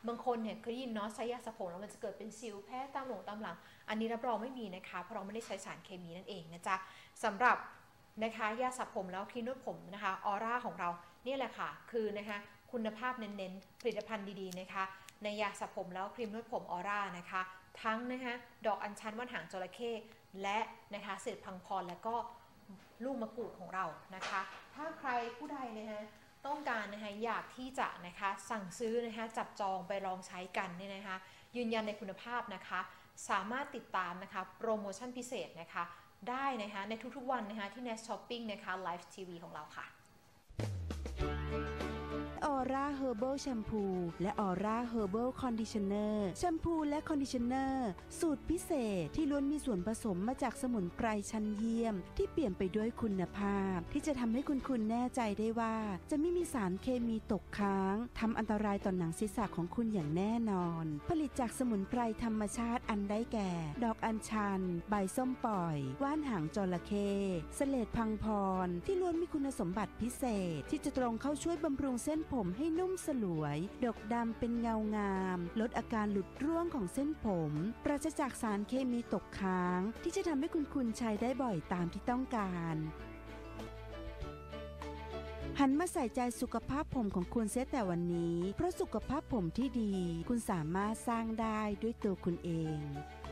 บางคนเนี่ยเคยยินเนาะใช้ยาสระผมแล้วมันจะเกิดเป็นสิวแพ้ตามหลงหลังอันนี้รับรองไม่มีนะคะเพราะเราไม่ได้ใช้สารเคมีนั่นเองนะจ๊ะสำหรับนะคะยาสระผมแล้วครีมนวดผมนะคะออร่าของเราเนี่ยแหละค่ะคือนะคะคุณภาพเน้นๆผลิตภัณฑ์ดีๆนะคะในยาสระผมแล้วครีมนวดผมออร่านะคะทั้งนะคะดอกอัญชันว่านหางจระเข้และนะคะเศษพังพรและก็ลูกมะกรูดของเรานะคะถ้าใครผู้ใดนะคะต้องการนะคะอยากที่จะนะคะสั่งซื้อนะคะจับจองไปลองใช้กันเนี่ยนะคะยืนยันในคุณภาพนะคะสามารถติดตามนะคะโปรโมชั่นพิเศษนะคะได้นะคะในทุกๆวันนะคะที่ Nest Shopping นะคะ Live TV ของเราค่ะออร่าเฮอร์เบิลแชมพูและออร่าเฮอร์เบิลคอนดิชเนอร์แชมพูและคอนดิชเนอร์สูตรพิเศษที่ล้วนมีส่วนผสมมาจากสมุนไพรชั้นเยี่ยมที่เปลี่ยนไปด้วยคุณภาพที่จะทำให้คุณแน่ใจได้ว่าจะไม่มีสารเคมีตกค้างทำอันตรายต่อหนังศีรษะของคุณอย่างแน่นอนผลิตจากสมุนไพรธรรมชาติอันได้แก่ดอกอัญชันใบส้มปล่อยว่านหางจระเข้เสลดพังพรที่ล้วนมีคุณสมบัติพิเศษที่จะตรงเข้าช่วยบำรุงเส้นผมให้นุ่มสลวยดกดำเป็นเงางามลดอาการหลุดร่วงของเส้นผมปราศจากสารเคมีตกค้างที่จะทำให้คุณใช้ได้บ่อยตามที่ต้องการหันมาใส่ใจสุขภาพผมของคุณเสียแต่วันนี้เพราะสุขภาพผมที่ดีคุณสามารถสร้างได้ด้วยตัวคุณเอง